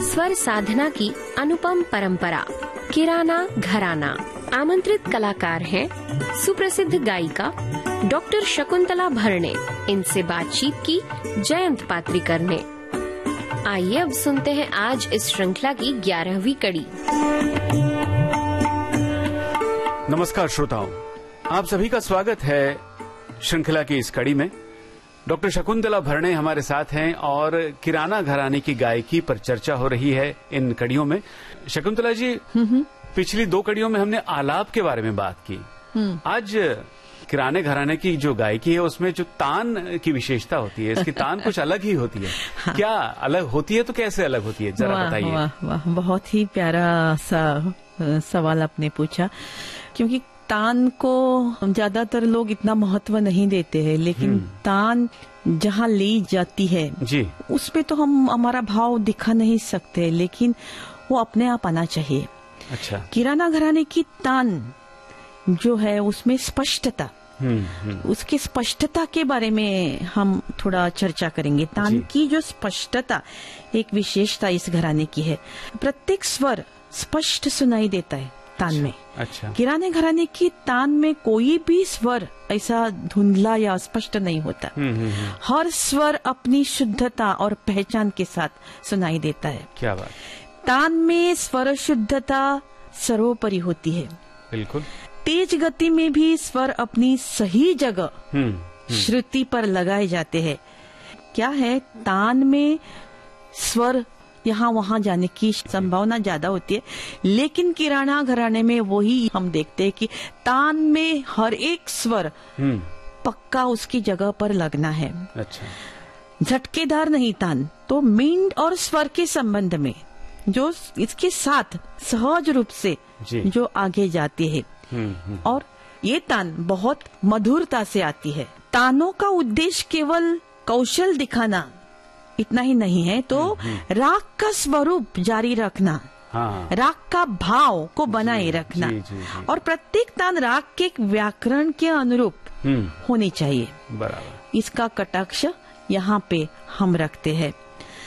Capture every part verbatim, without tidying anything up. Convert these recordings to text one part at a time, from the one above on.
स्वर साधना की अनुपम परंपरा, किराना घराना। आमंत्रित कलाकार हैं सुप्रसिद्ध गायिका डॉक्टर शकुंतला भरणे। इनसे बातचीत की जयंत पात्रिकर ने। आइए अब सुनते हैं आज इस श्रृंखला की ग्यारहवीं कड़ी। नमस्कार श्रोताओं, आप सभी का स्वागत है श्रृंखला की इस कड़ी में। डॉक्टर शकुंतला भरणे हमारे साथ हैं और किराना घराने की गायकी पर चर्चा हो रही है इन कड़ियों में। शकुंतला जी, पिछली दो कड़ियों में हमने आलाप के बारे में बात की। आज किराने घराने की जो गायकी है उसमें जो तान की विशेषता होती है, इसकी तान कुछ अलग ही होती है। हाँ। क्या अलग होती है तो कैसे अलग होती है, जरा बताइए। वाह वाह, बहुत ही प्यारा सा सवाल आपने पूछा, क्योंकि तान को ज्यादातर लोग इतना महत्व नहीं देते हैं, लेकिन तान जहाँ ली जाती है जी, उसपे तो हम हमारा भाव दिखा नहीं सकते, लेकिन वो अपने आप आना चाहिए। अच्छा। किराना घराने की तान जो है उसमें स्पष्टता, उसकी स्पष्टता के बारे में हम थोड़ा चर्चा करेंगे। तान की जो स्पष्टता एक विशेषता इस घराने की है। प्रत्येक स्वर स्पष्ट सुनाई देता है तान में। अच्छा। किराने घराने की तान में कोई भी स्वर ऐसा धुंधला या स्पष्ट नहीं होता। हर स्वर अपनी शुद्धता और पहचान के साथ सुनाई देता है। क्या बात। तान में स्वर शुद्धता सर्वोपरि होती है। बिल्कुल। तेज गति में भी स्वर अपनी सही जगह श्रुति पर लगाए जाते हैं। क्या है, तान में स्वर यहाँ वहाँ जाने की संभावना ज्यादा होती है, लेकिन किराना घराने में वही हम देखते हैं कि तान में हर एक स्वर पक्का उसकी जगह पर लगना है। अच्छा। झटकेदार नहीं तान, तो मींड और स्वर के संबंध में जो इसके साथ सहज रूप से जो आगे जाती है, और ये तान बहुत मधुरता से आती है। तानों का उद्देश्य केवल कौशल दिखाना इतना ही नहीं है, तो राग का स्वरूप जारी रखना, हाँ। राग का भाव को बनाए रखना, जी, जी, जी। और प्रत्येक तान राग के व्याकरण के अनुरूप होनी चाहिए। बराबर। इसका कटाक्ष यहाँ पे हम रखते हैं।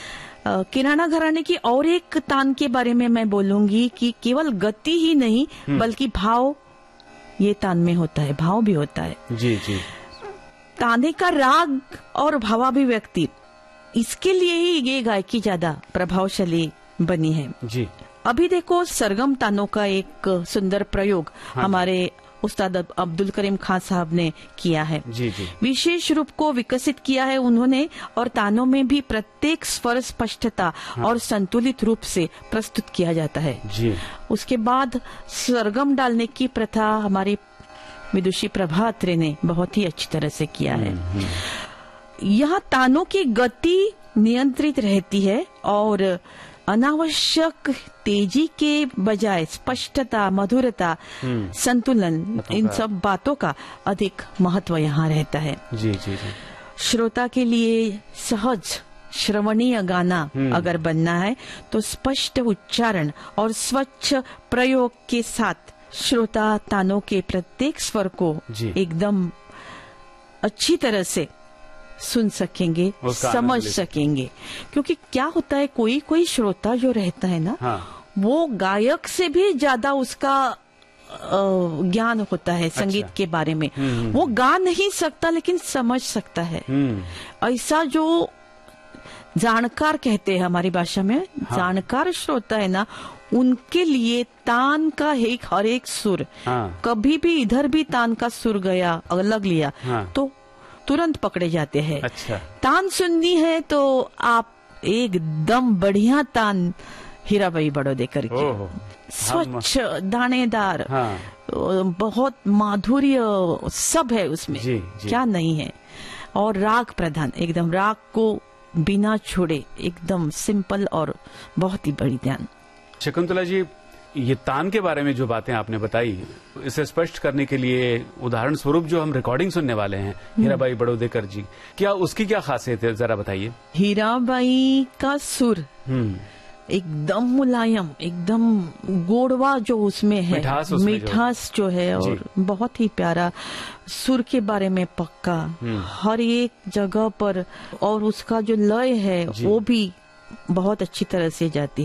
किराना घराने की और एक तान के बारे में मैं बोलूंगी कि केवल गति ही नहीं बल्कि भाव ये तान में होता है, भाव भी होता है। जी जी। ताने का राग और भावाभिव्यक्ति, इसके लिए ही ये गायकी ज्यादा प्रभावशाली बनी है। जी। अभी देखो, सरगम तानों का एक सुंदर प्रयोग हाँ हमारे उस्ताद अब्दुल करीम खान साहब ने किया है। जी जी। विशेष रूप को विकसित किया है उन्होंने, और तानों में भी प्रत्येक स्वर स्पष्टता हाँ। और संतुलित रूप से प्रस्तुत किया जाता है। जी। उसके बाद सरगम डालने की प्रथा हमारी विदुषी प्रभा अत्रे ने बहुत ही अच्छी तरह से किया है। यहाँ तानों की गति नियंत्रित रहती है और अनावश्यक तेजी के बजाय स्पष्टता, मधुरता, संतुलन, इन सब बातों का अधिक महत्व यहाँ रहता है। जी जी जी। श्रोता के लिए सहज श्रवणीय गाना अगर बनना है तो स्पष्ट उच्चारण और स्वच्छ प्रयोग के साथ श्रोता तानों के प्रत्येक स्वर को एकदम अच्छी तरह से सुन सकेंगे, समझ सकेंगे। क्योंकि क्या होता है, कोई कोई श्रोता जो रहता है ना, हाँ। वो गायक से भी ज्यादा उसका ज्ञान होता है संगीत अच्छा। के बारे में। वो गा नहीं सकता लेकिन समझ सकता है। ऐसा जो जानकार कहते हैं हमारी भाषा में, हाँ। जानकार श्रोता है ना, उनके लिए तान का एक हर एक सुर, हाँ। कभी भी इधर भी तान का सुर गया अलग लिया हाँ। तो तुरंत पकड़े जाते हैं। अच्छा। तान सुननी है तो आप एकदम बढ़िया तान हीराबाई बड़ौदे करके, स्वच्छ दानेदार, हाँ। बहुत माधुर्य सब है उसमें, जी, जी। क्या नहीं है, और राग प्रधान, एकदम राग को बिना छोड़े, एकदम सिंपल और बहुत ही बड़ी ध्यान। शकुंतला जी, ये तान के बारे में जो बातें आपने बताई, इसे स्पष्ट करने के लिए उदाहरण स्वरूप जो हम रिकॉर्डिंग सुनने वाले हैं हीराबाई बड़ौदेकर जी, क्या उसकी क्या खासियत है, जरा बताइए। हीराबाई का सुर एकदम मुलायम, एकदम गोड़वा जो उसमें है, मिठास, उसमें मिठास जो, जो है, और बहुत ही प्यारा सुर के बारे में पक्का हर एक जगह पर, और उसका जो लय है वो भी बहुत अच्छी तरह से जाती है।